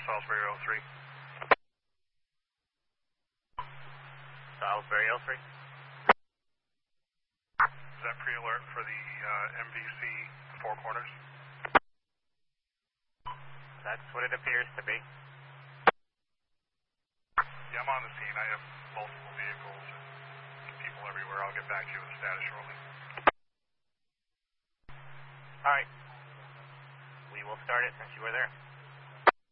Salisbury 03. Salisbury 03. Is that pre-alert for the MVC Four Corners? That's what it appears to be. Yeah, I'm on the scene. I have multiple vehicles and people everywhere. I'll get back to you with the status shortly. All right. We will start it since you were there.